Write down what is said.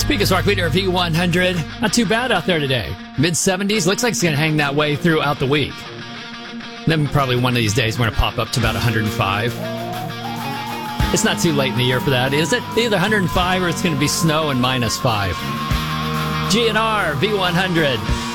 Speaking Spark Leader V100, not too bad out there today. Mid-70s, looks like it's going to hang that way throughout the week. Then probably one of these days we're going to pop up to about 105. It's not too late in the year for that, is it? Either 105 or it's going to be snow and -5. GNR V100.